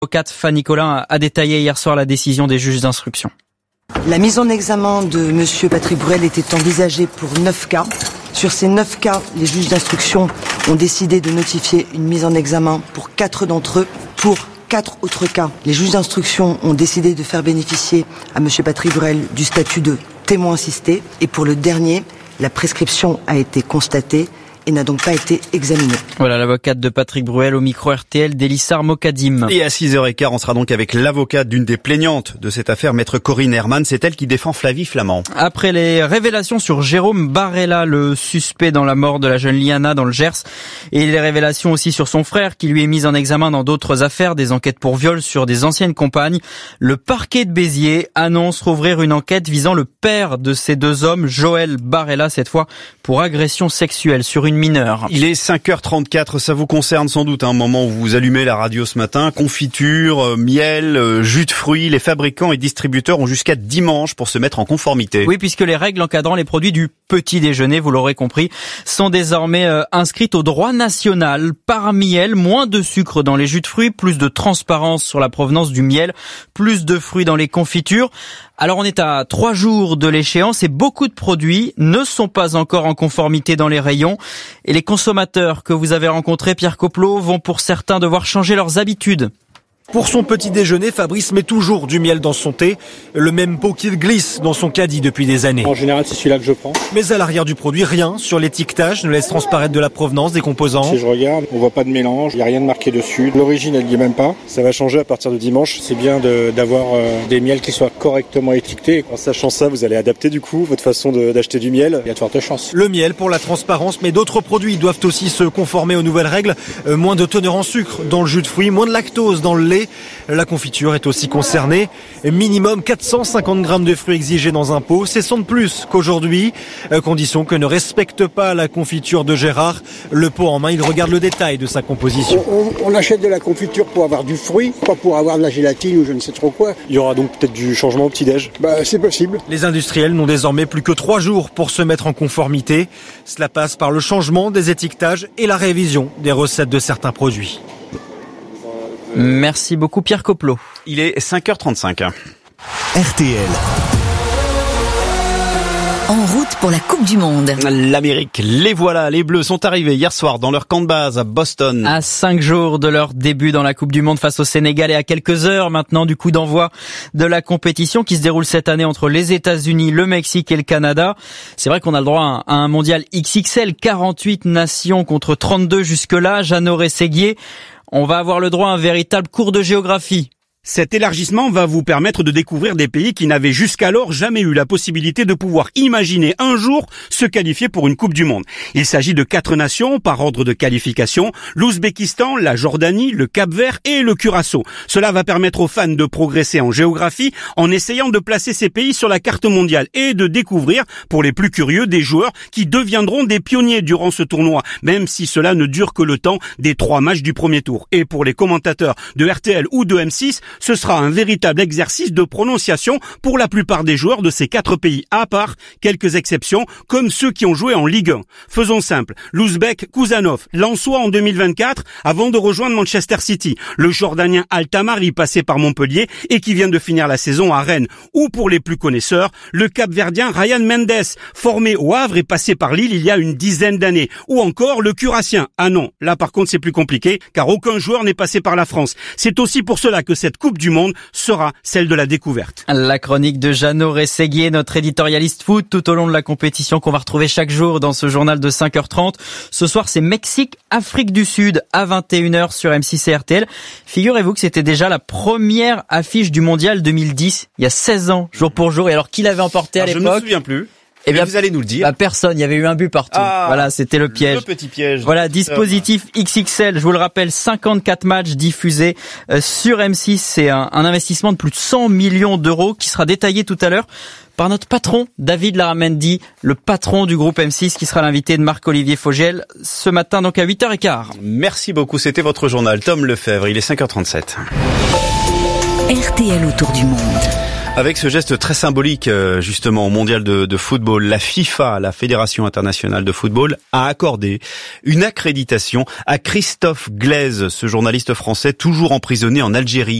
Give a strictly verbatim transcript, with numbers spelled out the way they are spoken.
L'avocate Fanny Collin a détaillé hier soir la décision des juges d'instruction. La mise en examen de monsieur Patrick Bruel était envisagée pour neuf cas. Sur ces neuf cas, les juges d'instruction ont décidé de notifier une mise en examen pour quatre d'entre eux. Pour quatre autres cas, les juges d'instruction ont décidé de faire bénéficier à monsieur Patrick Bruel du statut de témoin assisté. Et pour le dernier, la prescription a été constatée et n'a donc pas été examiné. Voilà l'avocate de Patrick Bruel au micro R T L d'Elissar Mokadim. Et à six heures quinze, on sera donc avec l'avocate d'une des plaignantes de cette affaire, maître Corinne Herman. C'est elle qui défend Flavie Flament. Après les révélations sur Jérôme Barella, le suspect dans la mort de la jeune Liana dans le Gers, et les révélations aussi sur son frère qui lui est mis en examen dans d'autres affaires, des enquêtes pour viol sur des anciennes compagnes, le parquet de Béziers annonce rouvrir une enquête visant le père de ces deux hommes, Joël Barella, cette fois pour agression sexuelle sur une mineure. Il est cinq heures trente-quatre, ça vous concerne sans doute, un moment où vous allumez la radio ce matin. Confiture, miel, jus de fruits, les fabricants et distributeurs ont jusqu'à dimanche pour se mettre en conformité. Oui, puisque les règles encadrant les produits du petit déjeuner, vous l'aurez compris, sont désormais euh, inscrites au droit national. Parmi elles, moins de sucre dans les jus de fruits, plus de transparence sur la provenance du miel, plus de fruits dans les confitures. Alors on est à trois jours de l'échéance et beaucoup de produits ne sont pas encore en conformité dans les rayons. Et les consommateurs que vous avez rencontrés, Pierre Coplot, vont pour certains devoir changer leurs habitudes. Pour son petit déjeuner, Fabrice met toujours du miel dans son thé, le même pot qu'il glisse dans son caddie depuis des années. En général, c'est celui-là que je prends. Mais à l'arrière du produit, rien sur l'étiquetage ne laisse transparaître de la provenance des composants. Si je regarde, on voit pas de mélange, il n'y a rien de marqué dessus. L'origine, elle n'y est même pas. Ça va changer à partir de dimanche. C'est bien de, d'avoir euh, des miels qui soient correctement étiquetés. En sachant ça, vous allez adapter du coup votre façon de, d'acheter du miel. Il y a de fortes chances. Le miel pour la transparence, mais d'autres produits doivent aussi se conformer aux nouvelles règles. Euh, moins de teneur en sucre dans le jus de fruits, moins de lactose dans le lait. La confiture est aussi concernée. Minimum quatre cent cinquante grammes de fruits exigés dans un pot. C'est cent de plus qu'aujourd'hui. Condition que ne respecte pas la confiture de Gérard. Le pot en main, il regarde le détail de sa composition. On, on achète de la confiture pour avoir du fruit, pas pour avoir de la gélatine ou je ne sais trop quoi. Il y aura donc peut-être du changement au petit-déj. Bah, c'est possible. Les industriels n'ont désormais plus que trois jours pour se mettre en conformité. Cela passe par le changement des étiquetages et la révision des recettes de certains produits. Merci beaucoup Pierre Coplot. Il est cinq heures trente-cinq. R T L. En route pour la Coupe du Monde. L'Amérique, les voilà, les Bleus sont arrivés hier soir dans leur camp de base à Boston. À cinq jours de leur début dans la Coupe du Monde face au Sénégal et à quelques heures maintenant du coup d'envoi de la compétition qui se déroule cette année entre les États-Unis, le Mexique et le Canada. C'est vrai qu'on a le droit à un mondial X X L, quarante-huit nations contre trente-deux jusque-là. Jeannot Rességuier, on va avoir le droit à un véritable cours de géographie. Cet élargissement va vous permettre de découvrir des pays qui n'avaient jusqu'alors jamais eu la possibilité de pouvoir imaginer un jour se qualifier pour une Coupe du Monde. Il s'agit de quatre nations par ordre de qualification, l'Ouzbékistan, la Jordanie, le Cap-Vert et le Curaçao. Cela va permettre aux fans de progresser en géographie en essayant de placer ces pays sur la carte mondiale et de découvrir, pour les plus curieux, des joueurs qui deviendront des pionniers durant ce tournoi, même si cela ne dure que le temps des trois matchs du premier tour. Et pour les commentateurs de R T L ou de M six, ce sera un véritable exercice de prononciation pour la plupart des joueurs de ces quatre pays, à part quelques exceptions, comme ceux qui ont joué en Ligue un. Faisons simple, l'Ouzbek Kouzanov, Lensois en deux mille vingt-quatre, avant de rejoindre Manchester City. Le Jordanien Al-Tamari, passé par Montpellier et qui vient de finir la saison à Rennes. Ou pour les plus connaisseurs, le Cap-Verdien Ryan Mendes, formé au Havre et passé par Lille il y a une dizaine d'années. Ou encore le Curassien. Ah non, là par contre c'est plus compliqué, car aucun joueur n'est passé par la France. C'est aussi pour cela que cette Coupe du Monde sera celle de la découverte. La chronique de Jeannot Rességuier, notre éditorialiste foot tout au long de la compétition qu'on va retrouver chaque jour dans ce journal de cinq heures trente. Ce soir, c'est Mexique, Afrique du Sud à vingt et une heures sur M six et R T L. Figurez-vous que c'était déjà la première affiche du mondial deux mille dix, il y a seize ans, jour pour jour. Et alors, qui l'avait emporté à alors, l'époque? Je ne me souviens plus. Eh bien, vous allez nous le dire. Bah, personne. Il y avait eu un but partout. Ah, voilà, c'était le piège. Le petit piège. Voilà, dispositif X X L. Je vous le rappelle, cinquante-quatre matchs diffusés euh, sur M six. C'est un, un investissement de plus de cent millions d'euros qui sera détaillé tout à l'heure par notre patron, David Laramendi, le patron du groupe M six, qui sera l'invité de Marc-Olivier Fogel ce matin, donc à huit heures quinze. Merci beaucoup. C'était votre journal. Tom Lefebvre. Il est cinq heures trente-sept. R T L autour du monde. Avec ce geste très symbolique, justement, au mondial de, de football, la FIFA, la Fédération internationale de football, a accordé une accréditation à Christophe Glaise, ce journaliste français toujours emprisonné en Algérie.